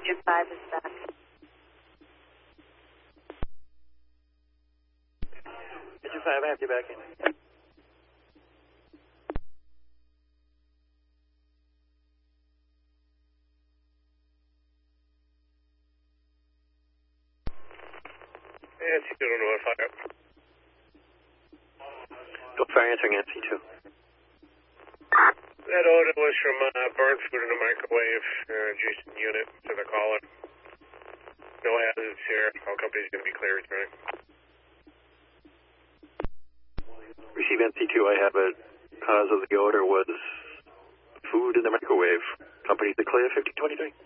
Engine 5 is back. Engine 5, I have you back in. Nancy 2 to fire. Go fire answering Nancy 2. That order was from burn food in the microwave, adjacent unit to the caller. No hazards here. All companies going to be clear returning. Receive NC2, I have a cause of the order was food in the microwave. Company to clear 5023.